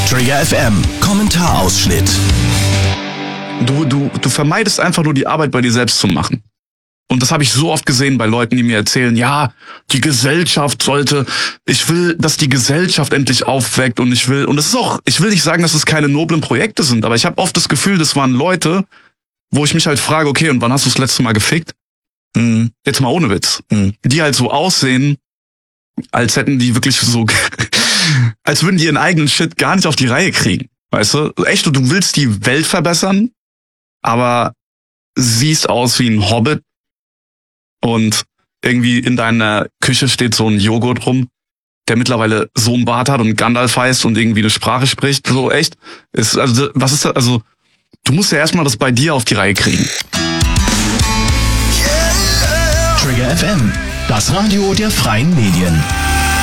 Trigger FM Kommentarausschnitt. Du vermeidest einfach nur die Arbeit bei dir selbst zu machen. Und das habe ich so oft gesehen bei Leuten, die mir erzählen, ja, die Gesellschaft ich will, dass die Gesellschaft endlich aufweckt und ich will nicht sagen, dass es keine noblen Projekte sind, aber ich habe oft das Gefühl, das waren Leute, wo ich mich halt frage, okay, und wann hast du das letzte Mal gefickt? Jetzt mal ohne Witz. Die halt so aussehen, als hätten die wirklich so, als würden die ihren eigenen Shit gar nicht auf die Reihe kriegen. Weißt du? Echt, du willst die Welt verbessern, aber siehst aus wie ein Hobbit und irgendwie in deiner Küche steht so ein Joghurt rum, der mittlerweile so einen Bart hat und Gandalf heißt und irgendwie eine Sprache spricht. So echt. Du musst ja erstmal das bei dir auf die Reihe kriegen. Trigger FM, das Radio der freien Medien.